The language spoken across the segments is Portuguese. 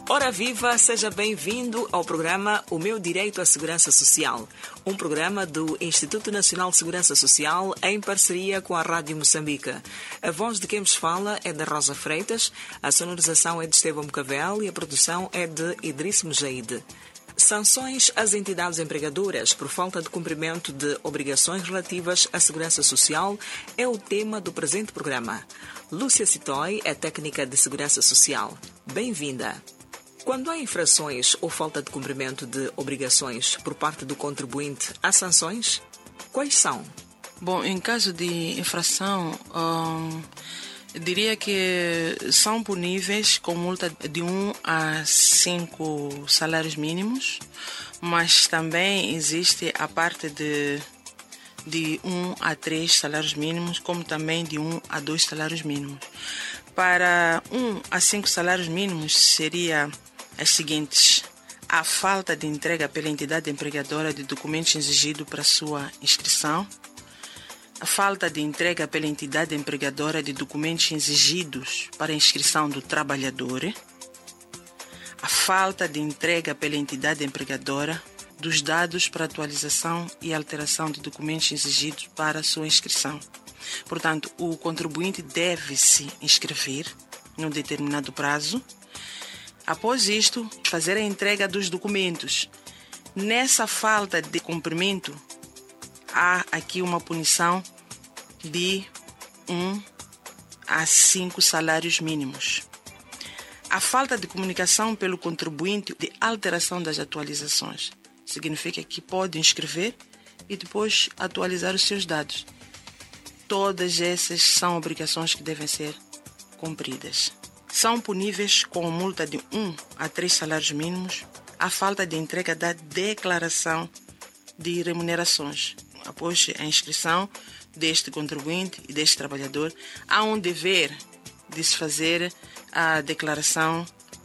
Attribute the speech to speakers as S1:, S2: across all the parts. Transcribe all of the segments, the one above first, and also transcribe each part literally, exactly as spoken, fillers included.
S1: Ora viva, seja bem-vindo ao programa O Meu Direito à Segurança Social, um programa do Instituto Nacional de Segurança Social em parceria com a Rádio Moçambique. A voz de quem vos fala é da Rosa Freitas, a sonorização é de Estevão Mocavel e a produção é de Idriss Mujaide. Sanções às entidades empregadoras por falta de cumprimento de obrigações relativas à segurança social é o tema do presente programa. Lúcia Citói é técnica de segurança social. Bem-vinda! Quando há infrações ou falta de cumprimento de obrigações por parte do contribuinte, há sanções? Quais são?
S2: Bom, em caso de infração, hum, eu diria que são puníveis com multa de um a cinco salários mínimos, mas também existe a parte de, de um a três salários mínimos, como também de um a dois salários mínimos. Para um a cinco salários mínimos seria as seguintes: a falta de entrega pela entidade empregadora de documentos exigidos para sua inscrição, a falta de entrega pela entidade empregadora de documentos exigidos para a inscrição do trabalhador, a falta de entrega pela entidade empregadora dos dados para atualização e alteração de documentos exigidos para sua inscrição. Portanto, o contribuinte deve se inscrever num determinado prazo. Após isto, fazer a entrega dos documentos. Nessa falta de cumprimento, há aqui uma punição de um a cinco salários mínimos. A falta de comunicação pelo contribuinte de alteração das atualizações significa que pode inscrever e depois atualizar os seus dados. Todas essas são obrigações que devem ser cumpridas. São puníveis com multa de um a três salários mínimos a falta de entrega da declaração de remunerações. Após a inscrição deste contribuinte e deste trabalhador, há um dever de se fazer a declaração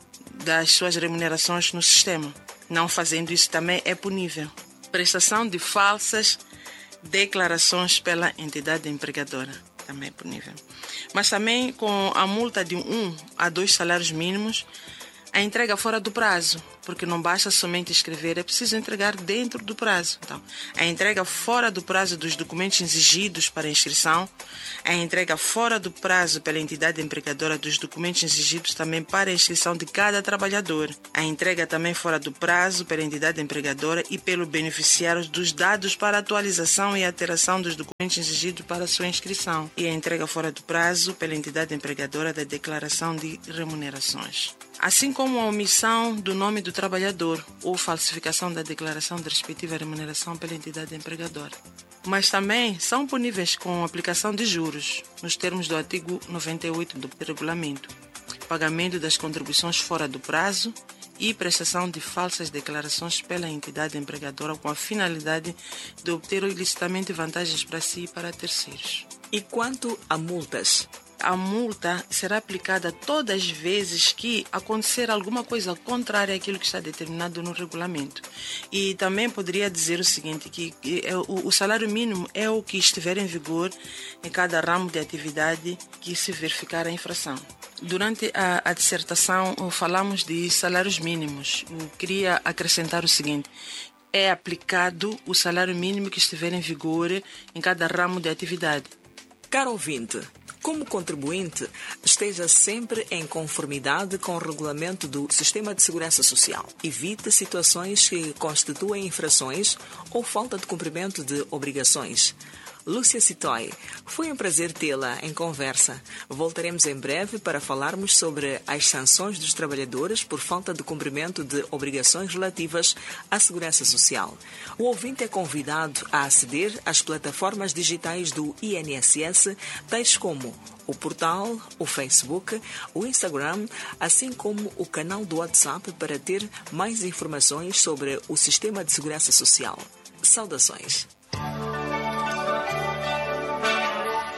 S2: das suas remunerações no sistema. Não fazendo isso também é punível. Prestação de falsas declarações pela entidade empregadora também é punível. Mas também com a multa de um a dois salários mínimos, a entrega fora do prazo, porque não basta somente escrever, é preciso entregar dentro do prazo. Então, a entrega fora do prazo dos documentos exigidos para a inscrição, a entrega fora do prazo pela entidade empregadora dos documentos exigidos também para a inscrição de cada trabalhador, a entrega também fora do prazo pela entidade empregadora e pelo beneficiário dos dados para atualização e alteração dos documentos exigidos para a sua inscrição, e a entrega fora do prazo pela entidade empregadora da declaração de remunerações. Assim como a omissão do nome do trabalhador ou falsificação da declaração de respectiva remuneração pela entidade empregadora. Mas também são puníveis com aplicação de juros, nos termos do artigo noventa e oito do regulamento, pagamento das contribuições fora do prazo e prestação de falsas declarações pela entidade empregadora com a finalidade de obter ilicitamente vantagens para si e para terceiros.
S1: E quanto a multas?
S2: A multa será aplicada todas as vezes que acontecer alguma coisa contrária àquilo que está determinado no regulamento. E também poderia dizer o seguinte, que o salário mínimo é o que estiver em vigor em cada ramo de atividade que se verificar a infração. Durante a, a dissertação falamos de salários mínimos. Eu queria acrescentar o seguinte: é aplicado o salário mínimo que estiver em vigor em cada ramo de atividade.
S1: Caro ouvinte, como contribuinte, esteja sempre em conformidade com o regulamento do Sistema de Segurança Social. Evite situações que constituem infrações ou falta de cumprimento de obrigações. Lúcia Citói, foi um prazer tê-la em conversa. Voltaremos em breve para falarmos sobre as sanções dos trabalhadores por falta de cumprimento de obrigações relativas à segurança social. O ouvinte é convidado a aceder às plataformas digitais do I N S S, tais como o portal, o Facebook, o Instagram, assim como o canal do WhatsApp para ter mais informações sobre o Sistema de Segurança Social. Saudações.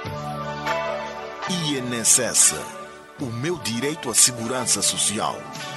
S3: I N S S, o meu direito à segurança social.